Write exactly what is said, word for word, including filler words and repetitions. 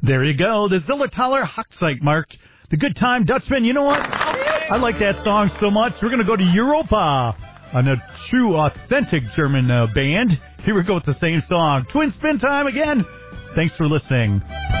There you go. The Zillertaler Hochzeit marked the Good Time Dutchman. You know what? I like that song so much. We're going to go to Europa on a true, authentic German uh, band. Here we go with the same song. Twin spin time again. Thanks for listening.